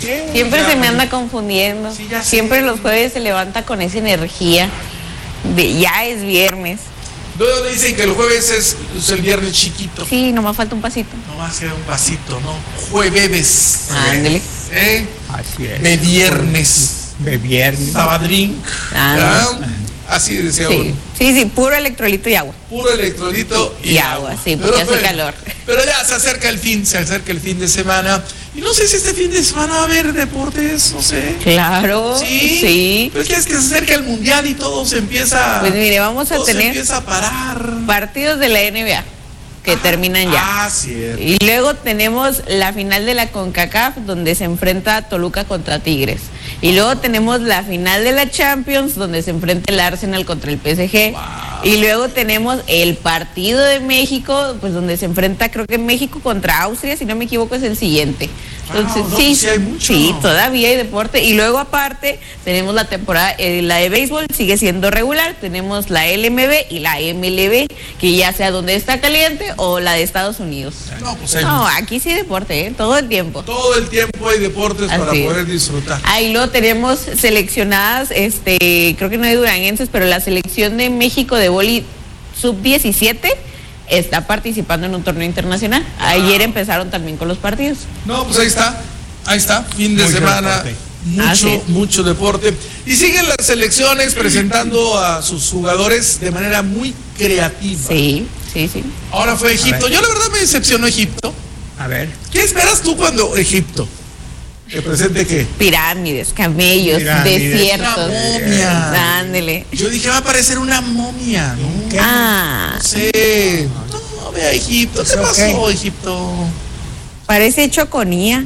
Siempre se me anda confundiendo. Sí, ya sé. Siempre los jueves se levanta con esa energía de ya es viernes. Luego dicen que el jueves es el viernes chiquito. Sí, nomás falta un pasito. Nomás queda un pasito, ¿no? Jueves. Ándele. Así es. De viernes. De viernes. Sabadrink. Ándele. Así decía Sí, uno. sí, puro electrolito y agua. Puro electrolito y agua. Sí, porque hace calor. Pero ya se acerca el fin de semana. Y no sé si este fin de semana va a haber deportes, no sé. Claro, sí. Pero es que se acerca el mundial y todo se empieza. Pues mire, vamos a todo se tener empieza a parar. partidos de la NBA que terminan ya. Cierto. Y luego tenemos la final de la CONCACAF donde se enfrenta Toluca contra Tigres. Y luego tenemos la final de la Champions donde se enfrenta el Arsenal contra el PSG. Wow. Y luego tenemos el partido de México, pues donde se enfrenta, creo que México contra Austria, si no me equivoco es el siguiente. Entonces, no, sí, pues sí hay mucho. sí, todavía hay deporte. Y luego aparte tenemos la temporada, la de béisbol sigue siendo regular, tenemos la LMB y la MLB, que ya sea donde está caliente o la de Estados Unidos. No, pues hay No, aquí sí hay deporte, todo el tiempo. todo el tiempo hay deportes Así para es. poder disfrutar. Ahí luego tenemos seleccionadas, creo que no hay duranguenses, pero la selección de México de vóley sub-17 está participando en un torneo internacional. Ayer empezaron también con los partidos. No, pues ahí está, fin de Mucho semana, deporte. Así es. mucho deporte. Y siguen las selecciones presentando a sus jugadores de manera muy creativa. Sí. Ahora fue Egipto. ver. Yo la verdad me decepcionó Egipto. A ver. ¿Qué esperas tú cuando Egipto te presente qué? Pirámides, camellos, Pirámides. desiertos. Una momia. Ándele. Yo dije, va a parecer una momia, ¿no? ¿Qué? No sé. No, ve a Egipto. ¿Qué pasó, Egipto? Parece hecho con IA.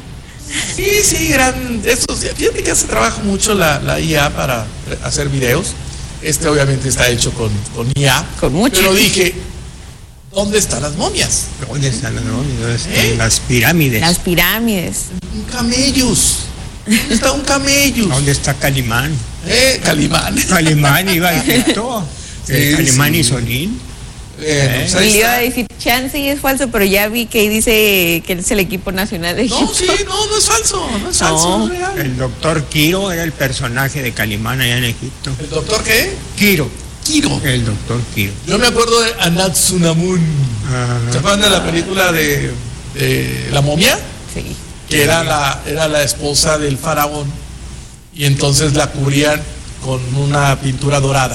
Sí, fíjate que se trabaja mucho la IA para hacer videos. Obviamente está hecho con IA. Con mucho. Pero dije, ¿dónde están las momias? ¿Dónde están las momias? ¿Dónde están las pirámides? Las pirámides. Un camellos. ¿Dónde está un camellos? ¿Dónde está Calimán? Calimán. Calimán iba a Egipto. Sí, Calimán sí. y Solín. Pues Y ahí le iba a está. decir, chance y es falso, pero ya vi que dice que es el equipo nacional de Egipto. No, sí, no es falso. No es falso, No. es real. El doctor Quiro era el personaje de Calimán allá en Egipto. ¿El doctor qué? Quiro. Kiro. El doctor Quiro. Yo me acuerdo de Anatsunamun. ¿Se acuerdan de la película de La momia? Sí. Que era la esposa del faraón y entonces la cubrían con una pintura dorada.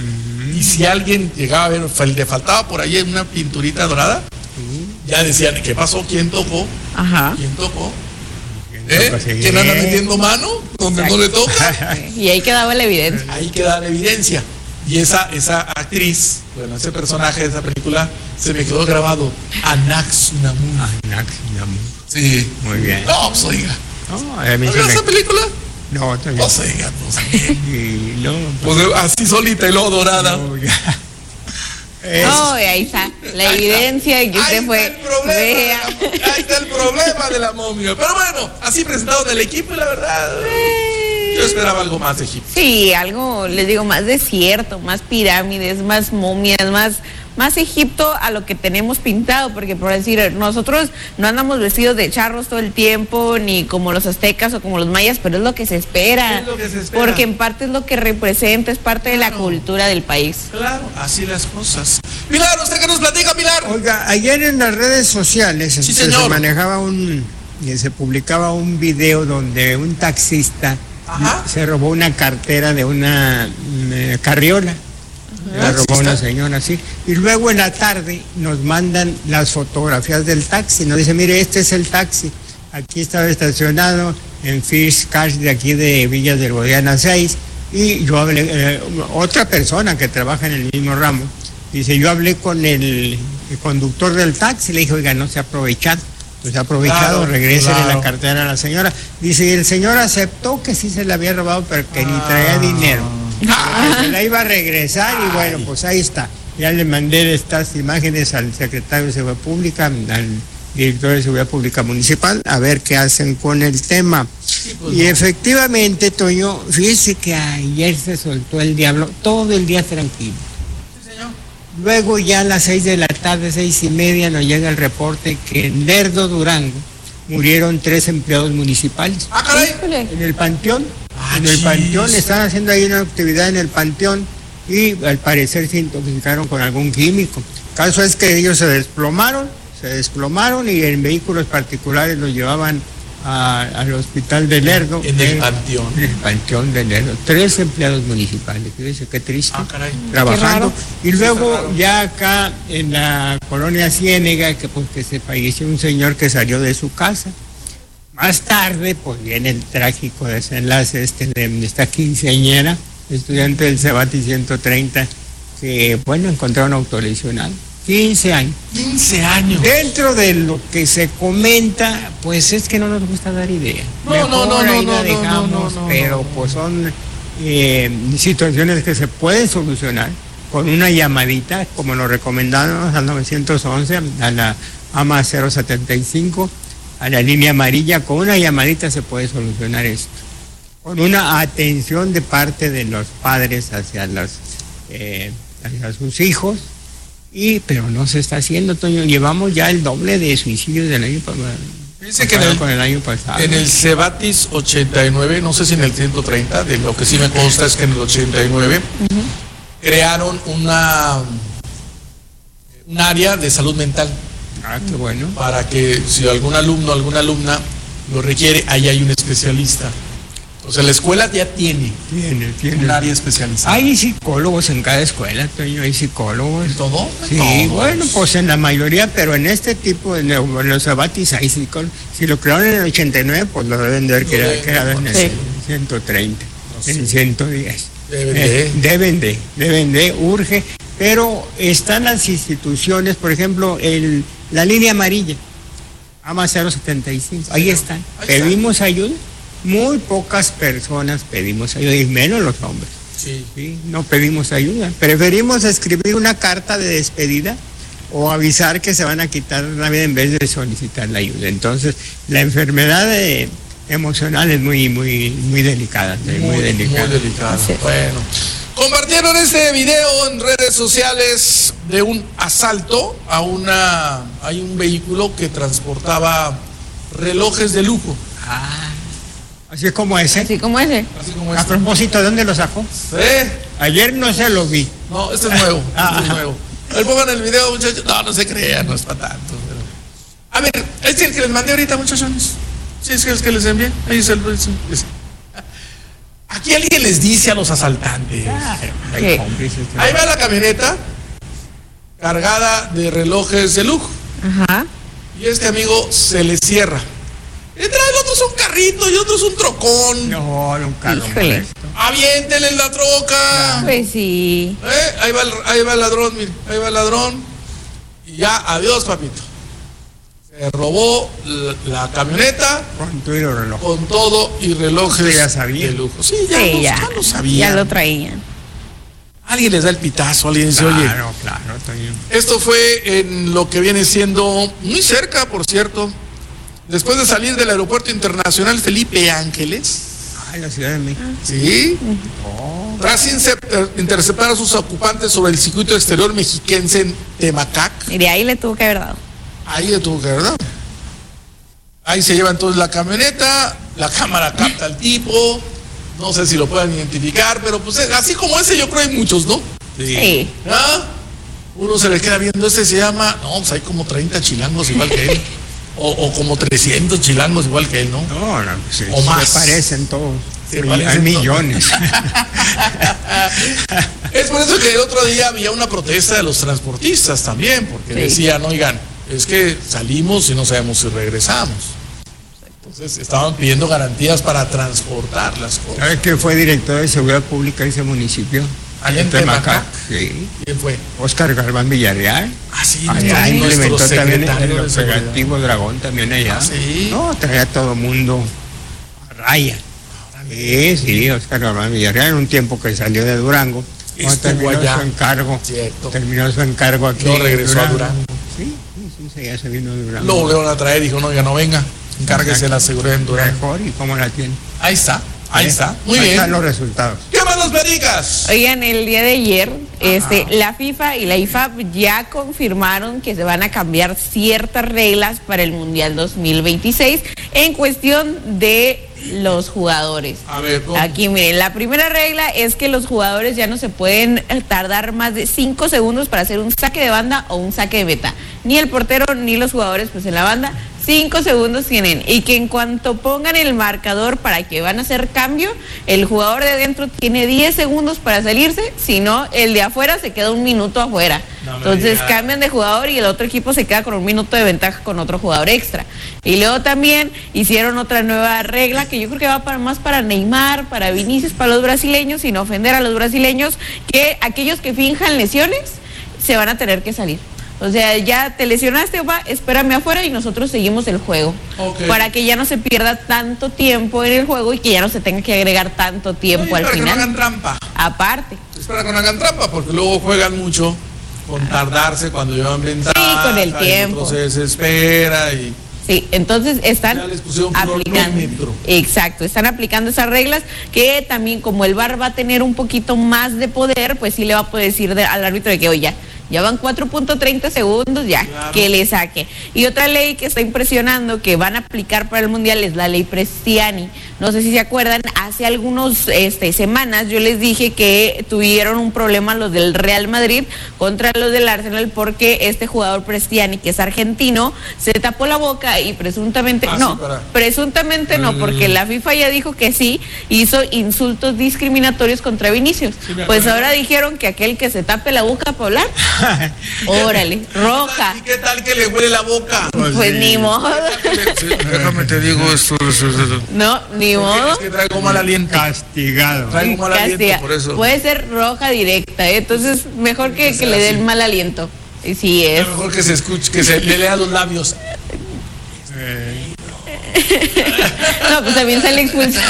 Y si alguien llegaba a ver, le faltaba por ahí una pinturita dorada, ya decían, ¿qué pasó? ¿Quién tocó? Ajá. ¿Quién tocó? Pues sí. ¿Quién anda metiendo mano donde no le toca? Y ahí quedaba la evidencia. Ahí queda la evidencia. Y esa actriz, bueno, ese personaje de esa película, se me quedó grabado. Anatsunamun. Anaxinamun. Sí. Muy bien. No, pues oiga. No, a mí ¿No se vio me- esa película? No, todavía. Pues oiga, pues Y no, pues, así solita y luego dorada. no, ya. No, y ahí está la Ahí evidencia y que Ahí usted está fue. el problema Vea. ahí está el problema de la momia. Pero bueno, así presentado del equipo y la verdad, yo esperaba algo más de Egipto. Sí, algo, les digo, más desierto, más pirámides, más momias, más Egipto a lo que tenemos pintado, porque por decir, nosotros no andamos vestidos de charros todo el tiempo, ni como los aztecas o como los mayas, pero es lo que se espera. Es lo que se espera. Porque en parte es lo que representa, es parte de la Claro. cultura del país. Claro, así las cosas. Pilar, ¿usted qué nos platica, Pilar? Oiga, ayer en las redes sociales Sí, se señor. manejaba se publicaba un video donde un taxista Ajá. se robó una cartera de una carriola. La robó una señora, sí. Y luego en la tarde nos mandan las fotografías del taxi. Nos dice, mire, este es el taxi. Aquí estaba estacionado en Fish Cash de aquí de Villas del Guadiana 6. Y yo hablé, otra persona que trabaja en el mismo ramo, dice, yo hablé con el conductor del taxi, le dije, oiga, no se ha aprovechado. Pues ha aprovechado, Claro, regrésele claro. la cartera a la señora. Dice, y el señor aceptó que sí se la había robado, pero que ni traía dinero. Se la iba a regresar y bueno, pues ahí está. Ya le mandé estas imágenes al secretario de Seguridad Pública, al director de Seguridad Pública Municipal, a ver qué hacen con el tema. pues Y efectivamente, Toño, fíjese que ayer se soltó el diablo, todo el día tranquilo. Luego ya a las 6 de la tarde, 6:30, nos llega el reporte que en Lerdo, Durango, murieron 3 empleados municipales. Ah, caray. Híjole. En el Panteón. Ah, En el chis. Panteón, están haciendo ahí una actividad en el Panteón y al parecer se intoxicaron con algún químico. El caso es que ellos se desplomaron y en vehículos particulares los llevaban al hospital de Lerdo. En el Panteón. En el Panteón de Lerdo. 3 empleados municipales, fíjese qué triste. Ah, caray. Trabajando. Y Sí, luego está raro. ya acá en la colonia Ciénega, que se falleció un señor que salió de su casa. Más tarde, pues viene el trágico desenlace de esta quinceañera, estudiante del Cebati 130, que, bueno, encontraron autolesionado. 15 años. 15 años. Dentro de lo que se comenta, pues es que no nos gusta dar ideas. No, Mejor no, no, ahí no, la no, dejamos, no, pero pues son situaciones que se pueden solucionar con una llamadita, como lo recomendamos al 911, a la AMA 075, a la línea amarilla. Con una llamadita se puede solucionar esto. Con una atención de parte de los padres hacia sus hijos. Pero no se está haciendo, Toño. Llevamos ya el doble de suicidios del año pasado. Dice que con el año pasado. en el Cebatis 89, no sé si en el 130, de lo que sí me consta es que en el 89 crearon un área de salud mental Ah, qué bueno. para que si algún alumno o alguna alumna lo requiere, ahí hay un especialista. O sea, la escuela ya tiene Tiene. un área especializada. Hay psicólogos en cada escuela, Toño, hay psicólogos. ¿En todo? Sí, Todos. bueno, pues en la mayoría, pero en este tipo, en los Cebatis hay psicólogos. Si lo crearon en el 89, pues lo deben de haber creado en el Sí. 130, No sé. en el 110. Deben de. Urge, pero están las instituciones, por ejemplo, la línea amarilla, AMA 075, ahí están. Ahí Pedimos ayuda, muy pocas personas pedimos ayuda, y menos los hombres. Sí. ¿Sí? No pedimos ayuda, preferimos escribir una carta de despedida o avisar que se van a quitar la vida en vez de solicitar la ayuda. Entonces, la enfermedad emocional es muy delicada, muy delicada. Muy delicado. Así es. Bueno, compartieron este video en redes sociales de un asalto hay un vehículo que transportaba relojes de lujo. Así es como ese. Así como ese. Así como A este. propósito, ¿de dónde lo sacó? ¿Eh? Ayer no se lo vi. No, este es nuevo. Este es nuevo. A ver, pongan el video, muchachos. No se crean, no es para tanto. Pero... A ver, este es el que les mandé ahorita, muchachones. Sí, es el que les envié. Ahí es el. Aquí alguien les dice a los asaltantes. Hay ¿Qué? cómplices. Ahí va la camioneta cargada de relojes de lujo. Ajá. Y este amigo se le cierra. Y trae el otro es un carrito y otro es un trocón. No, un carro Híjole. molesto. Aviéntele en la troca. Pues sí. Ahí va el ladrón, mire. Ahí va el ladrón. Y ya, adiós, papito. Se robó la camioneta Con tu y los relojes. con todo y relojes Usted ya sabía. de lujo. Sí, Sí, ya lo sabía. Ya lo traían. Alguien les da el pitazo, alguien dice, oye, Claro, Toño. esto fue en lo que viene siendo muy cerca, por cierto, después de salir del aeropuerto internacional Felipe Ángeles, Ay, la Ciudad de México. ¿sí? Tras interceptar a sus ocupantes sobre el circuito exterior mexiquense en Temacac, Mire, ahí le tuvo que haber dado. ahí le tuvo que ¿verdad? Ahí se lleva entonces la camioneta, la cámara capta al tipo, no sé si lo puedan identificar, pero pues así como ese yo creo hay muchos, ¿no? Sí. ¿Ah? Uno se le queda viendo, este se llama, no, pues hay como 30 chilangos igual que él, o como 300 chilangos igual que él, ¿no? No, sí, O más. se parecen todos. Se Hay parecen millones. Es por eso que el otro día había una protesta de los transportistas también, porque Sí. decían, oigan, es que salimos y no sabemos si regresamos. Entonces estaban pidiendo garantías para transportar las cosas. ¿Sabes quién fue director de Seguridad Pública de ese municipio? Allá en Temacac. Sí. ¿Quién fue? Óscar Galván Villarreal. Ah, sí, Allá nuestro implementó también secretario el de seguridad. operativo Dragón también allá. Ah, ¿sí? No, traía a todo mundo a raya. Sí, Óscar Galván Villarreal, en un tiempo que salió de Durango. Cuando Estuvo terminó allá. su encargo. Cierto. Terminó su encargo aquí. No en regresó a Durango. Sí, ya se vino de Durango. Luego le van a traer, dijo, no, ya no venga, encárguese de la seguridad en Durango. Mejor, ¿y cómo la tiene? Ahí está, ahí está. Muy Ahí bien. están los resultados. ¿Qué más? me los platicas? Oigan, el día de ayer, la FIFA y la IFAB ya confirmaron que se van a cambiar ciertas reglas para el Mundial 2026 en cuestión de los jugadores. A ver, ¿cómo? Aquí miren, la primera regla es que los jugadores ya no se pueden tardar más de 5 segundos para hacer un saque de banda o un saque de meta. Ni el portero ni los jugadores pues en la banda. 5 segundos tienen, y que en cuanto pongan el marcador para que van a hacer cambio, el jugador de adentro tiene 10 segundos para salirse, si no, el de afuera se queda 1 minuto afuera. Entonces cambian de jugador y el otro equipo se queda con 1 minuto de ventaja con otro jugador extra. Y luego también hicieron otra nueva regla que yo creo que va más para Neymar, para Vinicius, para los brasileños, sin ofender a los brasileños, que aquellos que finjan lesiones se van a tener que salir. O sea, ya te lesionaste, espérame afuera y nosotros seguimos el juego. Okay. Para que ya no se pierda tanto tiempo en el juego y que ya no se tenga que agregar tanto tiempo al final. Para que no hagan trampa. Aparte. Espera que no hagan trampa, porque luego juegan mucho con tardarse cuando llevan ventaja. Sí, con el tiempo. Se desespera y... Sí, entonces están aplicando. Exacto, están aplicando esas reglas que también como el VAR va a tener un poquito más de poder, pues sí le va a poder decir al árbitro de que, oye, ya van 4.30 segundos, ya, claro, que le saque. Y otra ley que está impresionando que van a aplicar para el Mundial es la ley Prestiani. No sé si se acuerdan, hace algunas semanas yo les dije que tuvieron un problema los del Real Madrid contra los del Arsenal porque este jugador Prestiani, que es argentino, se tapó la boca y presuntamente, no, porque la FIFA ya dijo que sí, hizo insultos discriminatorios contra Vinicius. Sí, pues ahora dijeron que aquel que se tape la boca para hablar, órale, roja. ¿Y qué tal que le huele la boca? Pues ni modo. Déjame te digo esto. No, ni modo. Es que traigo mal aliento. Castigado. Traigo mal aliento, por eso. Puede ser roja directa, entonces mejor que le dé el mal aliento. Sí es. Mejor que se escuche, que se le lea los labios. No, pues también sale expulsado.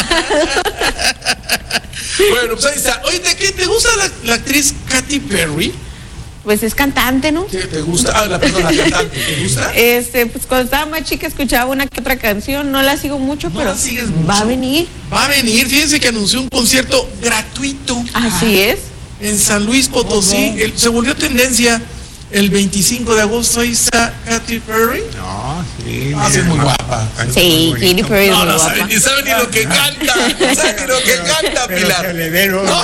Bueno, pues ahí está. Oye, ¿te gusta la actriz Katy Perry? Pues es cantante, ¿no? ¿Qué te gusta? Ah, la cantante, ¿te gusta? Pues cuando estaba más chica escuchaba una que otra canción, no la sigo mucho, pero va a venir. Va a venir, fíjense que anunció un concierto gratuito. Así es. En San Luis Potosí, se volvió tendencia. El 25 de agosto ahí está Katy Perry. No, sí. Sí, es muy guapa. Sí, Katy Perry es muy guapa. Sabe ni lo que canta. No sabe ni lo que canta, Pilar. Se le ve luego.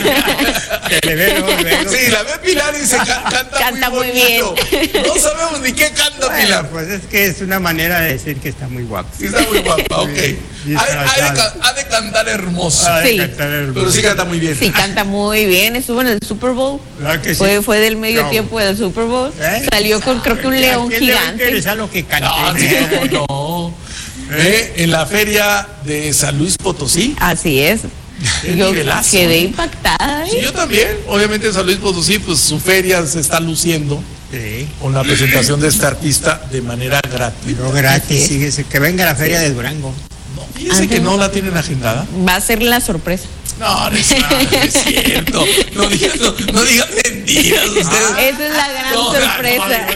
Sí, la ve Pilar y se canta muy bien. No sabemos ni qué canta Pilar. Pues es que es una manera de decir que está muy guapa. Sí, está muy guapa, ok. Ha de cantar hermoso. Sí. Pero sí canta muy bien. Sí, canta muy bien. Estuvo en el Super Bowl. Que sí? Fue del medio tiempo del Super Bowl. Salió con creo que un león gigante. Lo que canta. No. En la feria de San Luis Potosí. Así es. Yo quedé impactada. Sí, yo también. Obviamente en San Luis Potosí, pues su feria se está luciendo. Sí. Con la presentación de este artista de manera gratuita. No, gratis, fíjese, que venga a la feria de Durango. No, fíjese que no la tienen agendada. Va a ser la sorpresa. No es cierto. No digan mentiras ustedes. Esa es la gran sorpresa.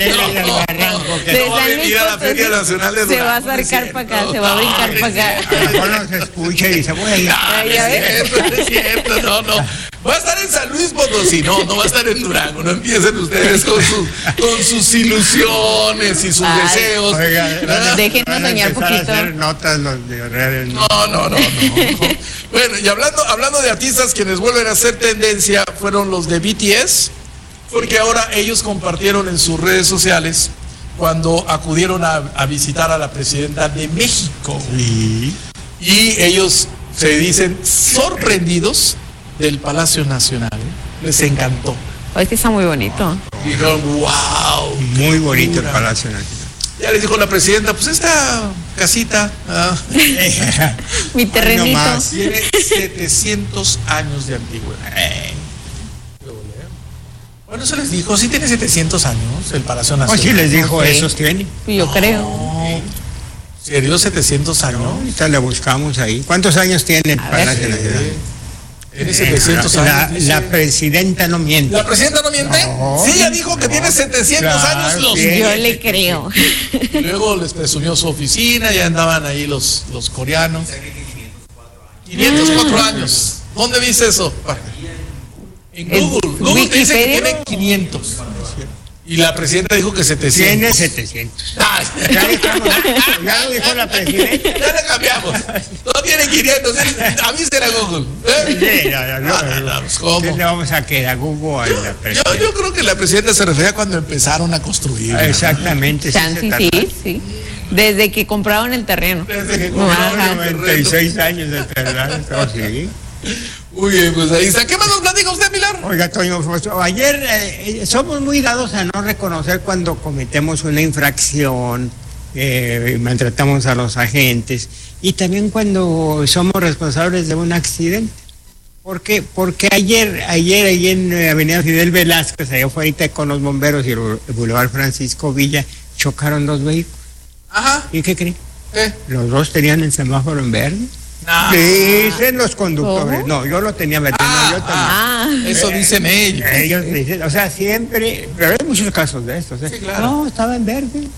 No va a venir a la Feria Nacional de Durango. Se va a acercar para acá, se va a brincar para acá. A lo mejor no se escucha y dice, voy a ir. No es cierto, no. Va a estar en San Luis Potosí, no va a estar en Durango. No empiecen ustedes con sus ilusiones y sus deseos. Oiga, déjenos soñar poquito. Hacer notas los de redes. No. Bueno, y hablando de artistas quienes vuelven a ser tendencia, fueron los de BTS, porque ahora ellos compartieron en sus redes sociales cuando acudieron a visitar a la presidenta de México. Sí. Y ellos se dicen sorprendidos del Palacio Nacional. Les encantó. Es que está muy bonito. Dijeron, wow. Muy bonito el Palacio Nacional. Ya les dijo la presidenta, pues esta casita, mi terrenito, tiene 700 años de antigüedad. Bueno, eso les dijo, sí tiene 700 años el Palacio Nacional. Sí les dijo, esos tienen. Yo creo. ¿Serio 700 años? Ahorita le buscamos ahí. ¿Cuántos años tiene el Palacio Nacional? Tiene 700 años. La presidenta no miente. ¿La presidenta no miente? No, sí, ella dijo que tiene 700 años. Yo le creo. Luego les presumió su oficina, ya andaban ahí los coreanos. 504 años. ¿Dónde viste eso? En Google. Google te dice que tiene 500. Y la presidenta dijo que 700. Tiene 700. Ya lo dijo la presidenta. Ya le cambiamos. No tiene 500. A mí será Google. ¿Cómo? ¿Qué le vamos a quedar a Google a la presidenta? Yo creo que la presidenta se refería cuando empezaron a construir. Exactamente. Sí. Desde que compraron el terreno. Desde que compraron 96 años de terreno. Sí. Muy bien, pues ahí está. ¿Qué más nos platica usted, Pilar? Oiga, Toño, ayer somos muy dados a no reconocer cuando cometemos una infracción, maltratamos a los agentes y también cuando somos responsables de un accidente. ¿Por qué? Porque ayer ahí en Avenida Fidel Velázquez, allá fue ahorita con los bomberos y el Boulevard Francisco Villa, chocaron 2 vehículos. Ajá. ¿Y qué creen? ¿Qué? Los 2 tenían el semáforo en verde. No. Dicen los conductores. ¿Cómo? No, yo lo tenía verde. Yo también. Eso dicen ellos. Ellos dicen, o sea, siempre, pero hay muchos casos de estos. Sí, claro. No, estaba en verde.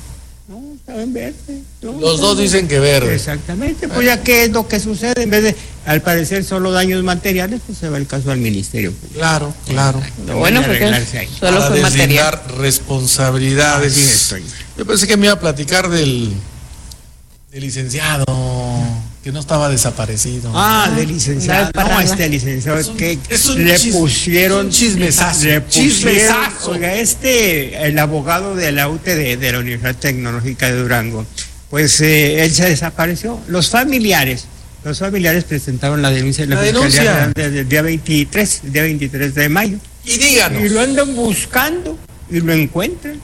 No, Los 2 dicen que verde. Exactamente, pues ya qué es lo que sucede, en vez de, al parecer, solo daños materiales, pues se va el caso al ministerio. Claro. Bueno, porque solo Para fue material. deslindar responsabilidades. Así estoy. Yo pensé que me iba a platicar del licenciado que no estaba desaparecido. Del licenciado. No, licenciado que le pusieron chismesazo. Chismesazo. Oiga, el abogado de la UTD, de la Universidad Tecnológica de Durango, pues él se desapareció. Los familiares presentaron la denuncia en la Fiscalía del día 23 de mayo. Y díganos. Y lo andan buscando y lo encuentran.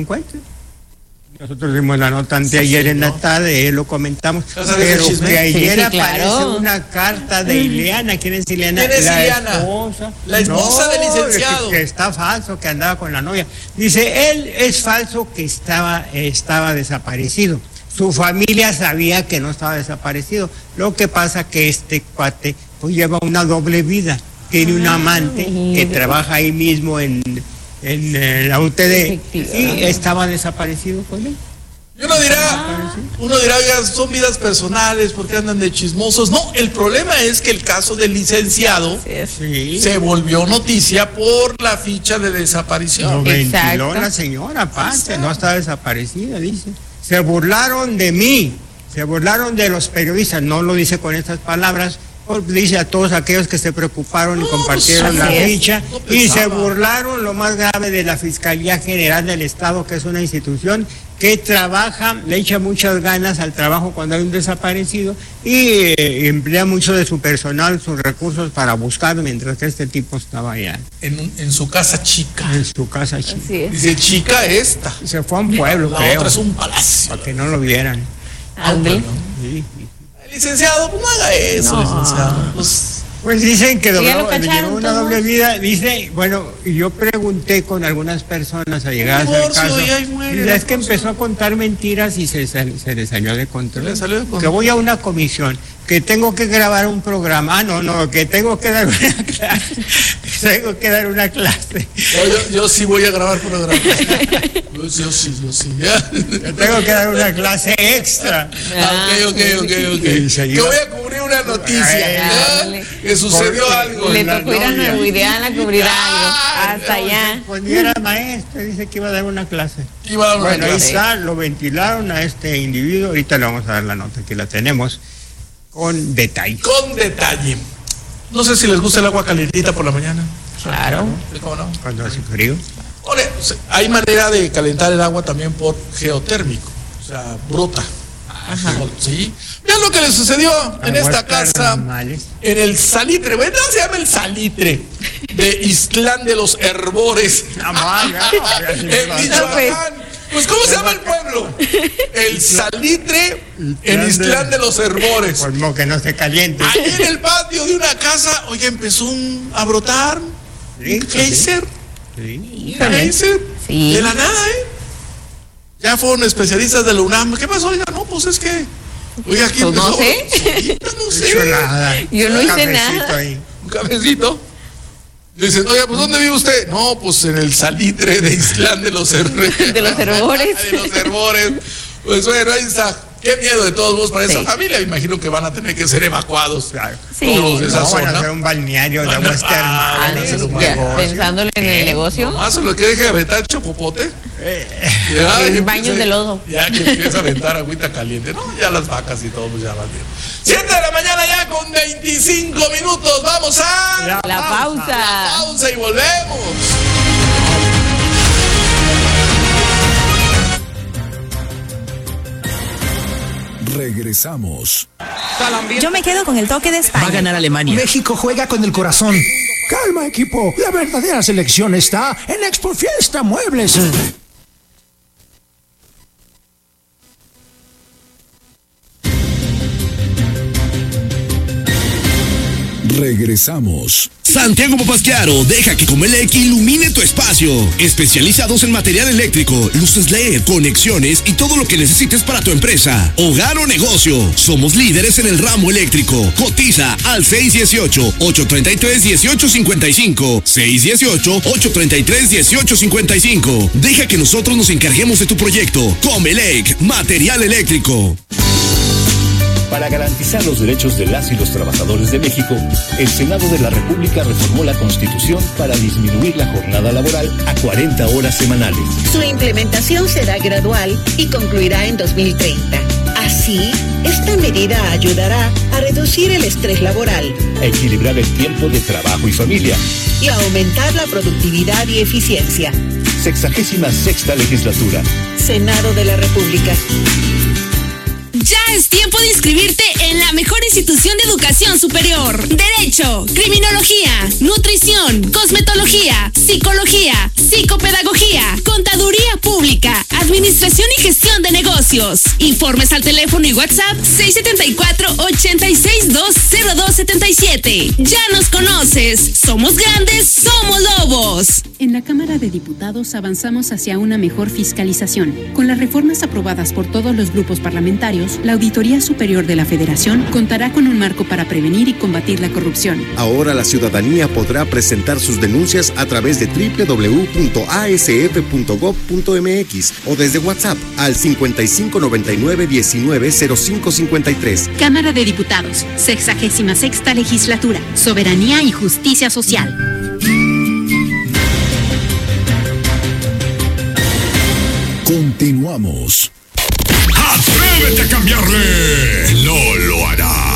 Nosotros vimos la nota anteayer en la tarde, lo comentamos, pero que ayer aparece una carta de Ileana. ¿Quién es Ileana? ¿Quién es Ileana? La esposa del licenciado. Que está falso, que andaba con la novia. Dice, él es falso que estaba desaparecido. Su familia sabía que no estaba desaparecido. Lo que pasa que este cuate pues lleva una doble vida. Tiene un amante que trabaja ahí mismo en la UTD y estaba desaparecido con él. Y uno dirá, oiga, son vidas personales, porque andan de chismosos. No, el problema es que el caso del licenciado se volvió noticia por la ficha de desaparición. Lo ventiló la señora, aparte, no está desaparecida, dice. Se burlaron de mí, se burlaron de los periodistas, no lo dice con estas palabras, dice a todos aquellos que se preocuparon y compartieron la ficha, y se burlaron, lo más grave, de la Fiscalía General del Estado, que es una institución que trabaja, le echa muchas ganas al trabajo cuando hay un desaparecido y emplea mucho de su personal, sus recursos para buscarlo, mientras que este tipo estaba allá. En su casa chica. En su casa chica. Dice, chica esta. Se fue a un pueblo, la creo. Otra es un palacio. Para que no lo vieran. Ándale. Sí. Licenciado, pues no haga eso, licenciado. Pues dicen que llevó una doble vida. Dice, bueno, y yo pregunté con algunas personas a llegar a hacer caso. Y es que empezó a contar mentiras y se le salió de control. Que voy a una comisión, que tengo que grabar un programa. Que tengo que dar una clase. Yo sí voy a grabar programas. Yo sí. Yo tengo que dar una clase extra. Ok. Que voy a cubrir una noticia. Que sucedió algo. Le tocó ir a Nuevo Ideal a cubrir algo. Hasta allá. Pues ni era maestro, dice que iba a dar una clase. Bueno, ahí está, lo ventilaron a este individuo. Ahorita le vamos a dar la nota, que la tenemos con detalle. No sé si les gusta el agua calentita por la mañana. Claro. ¿Cómo no? Cuando hace frío. Hay manera de calentar el agua también por geotérmico, o sea, brota. ¿Sí? Vean lo que le sucedió en esta casa, en el Salitre. Bueno, se llama el Salitre de Islán de los Herbores. En Michoacán. Pues, ¿cómo se llama el pueblo? El Salitre en Islán de los Herbores. Por que no se caliente. Ahí en el patio de una casa, oye, empezó a brotar un geyser. De la nada, Ya fueron especialistas de la UNAM. ¿Qué pasó? Oiga, no, pues es que... Oiga, aquí pues no sé. No sé. Nada. Yo no hice nada. Un cafecito. Dicen, oiga, pues ¿dónde vive usted? No, pues en el Salitre de Islán de los Herbores. De los Herbores. De los Herbores. Pues bueno, ahí está. Qué miedo de todos modos para esa Sí. familia. Me imagino que van a tener que ser evacuados. Claro. Sí. Todos de esa No, van a zona. hacer un balneario de aguas Ah, termales. van a hacer un Ya, negocio. pensándole en el negocio. Más lo que deje de aventar chocopote. En baños de lodo. Ya que empieza a aventar agüita caliente. No, ya las vacas y todo, pues ya van bien. 7 de la mañana ya con 25 minutos. Vamos a La pausa. pausa y volvemos. Regresamos. Yo me quedo con el toque de España. Va a ganar Alemania. México juega con el corazón. Calma, equipo. La verdadera selección está en Expo Fiesta Muebles. Regresamos. Santiago Papasquiaro deja que Comelec ilumine tu espacio. Especializados en material eléctrico, luces LED, conexiones y todo lo que necesites para tu empresa, hogar o negocio. Somos líderes en el ramo eléctrico. Cotiza al 618-833-1855. 618-833-1855. Deja que nosotros nos encarguemos de tu proyecto. Comelec, material eléctrico. Para garantizar los derechos de las y los trabajadores de México, el Senado de la República reformó la Constitución para disminuir la jornada laboral a 40 horas semanales. Su implementación será gradual y concluirá en 2030. Así, esta medida ayudará a reducir el estrés laboral, A equilibrar el tiempo de trabajo y familia. y a aumentar la productividad y eficiencia. 66ª legislatura. Senado de la República. Ya es tiempo de inscribirte en la mejor institución de educación superior. Derecho, criminología, nutrición, cosmetología, psicología, psicopedagogía, contaduría pública, administración y gestión de negocios. Informes al teléfono y WhatsApp 674-8620277. Ya nos conoces. Somos grandes, somos lobos. En la Cámara de Diputados avanzamos hacia una mejor fiscalización. Con las reformas aprobadas por todos los grupos parlamentarios, la Auditoría Superior de la Federación contará con un marco para prevenir y combatir la corrupción. Ahora la ciudadanía podrá presentar sus denuncias a través de www.asf.gov.mx o desde WhatsApp al 5599-190553. Cámara de Diputados, 66ª Legislatura, Soberanía y Justicia Social. Continuamos. ¡Atrévete a cambiarle! No lo hará.